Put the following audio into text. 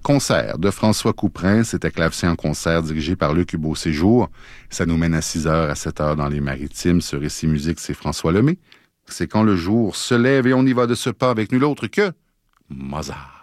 Concert de François Couperin, c'était Clavecin en concert dirigé par Luc Beauséjour. Ça nous mène à 6h à 7h dans les Maritimes. Ce récit musique, c'est François Lemay. C'est quand le jour se lève et on y va de ce pas avec nul autre que Mozart.